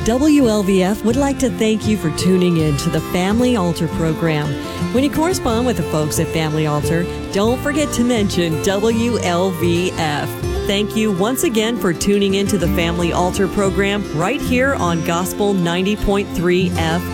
WLVF would like to thank you for tuning in to the Family Altar program. When you correspond with the folks at Family Altar, don't forget to mention WLVF. Thank you once again for tuning in to the Family Altar program right here on Gospel 90.3 FM.